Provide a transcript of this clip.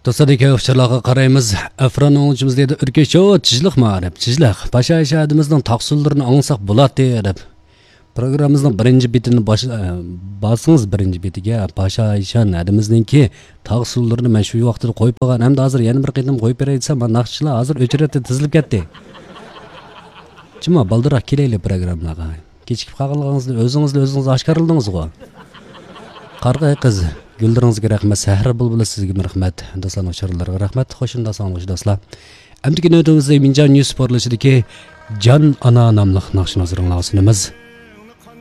Dostlardaki öfçalarga qaraymiz. Afron oğucumuz dedi, ürkeş o çizlik mağarib, çizlik. Paşa işadımızdan taksullarını ansak bulat deyirib. Programımızın birinci bitini basınız birinci bitiga. Paşa işan adımızdan taksullarını ben şu vaxtida koyup bağın. Hem de hazır yeni bir qedim koyup bereydiysem, ben nakşılar hazır öçürette tizilip ketdi. Cima baldırak keleyli programlaga. Keçikip qağılığınızda özünüz aşkarıldınız go. Qarqay qız. Güldürünüzge rahmet, səhər bulbulu sizge rahmet. Dostlar, uçarlarga rahmet. Hoşunda sağlık dostlar. Əmdiki nötümüzde Mincan News porlaşıdaki Can Ana namlıq naqşın hazırlanğısınımız.